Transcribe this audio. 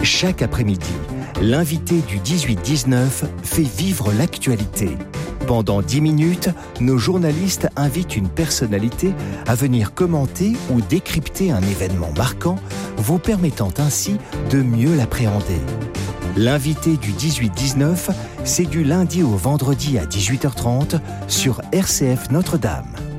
Chaque après-midi, l'invité du 18-19 fait vivre l'actualité. Pendant 10 minutes, nos journalistes invitent une personnalité à venir commenter ou décrypter un événement marquant, vous permettant ainsi de mieux l'appréhender. L'invité du 18-19, c'est du lundi au vendredi à 18h30 sur RCF Notre-Dame.